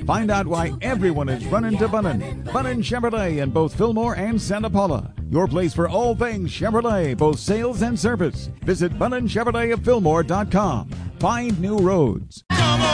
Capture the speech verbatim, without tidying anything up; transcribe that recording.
Find out why everyone is running to Bunnin. Bunnin Chevrolet in both Fillmore and Santa Paula. Your place for all things Chevrolet, both sales and service. Visit Bunnin Chevrolet of Fillmore dot com. Find new roads. Come on.